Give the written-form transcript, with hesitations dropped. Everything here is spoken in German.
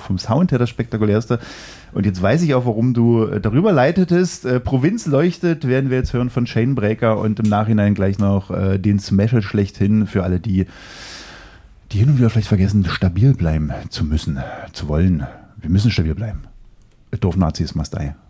vom Sound her das spektakulärste. Und jetzt weiß ich auch, warum du darüber leitetest. Provinz leuchtet werden wir jetzt hören von Chainbreaker und im Nachhinein gleich noch den Smasher schlechthin für alle, die hin und wieder vielleicht vergessen, stabil bleiben zu müssen, zu wollen. Wir müssen stabil bleiben. Doof Nazis must die.